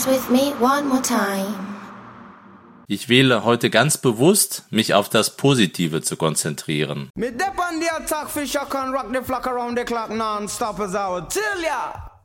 with me one more time. Ich wähle heute ganz bewusst, mich auf das Positive zu konzentrieren. Me dep on the attack, fish, I can rock the flock around the clock non-stop as I would tell ya.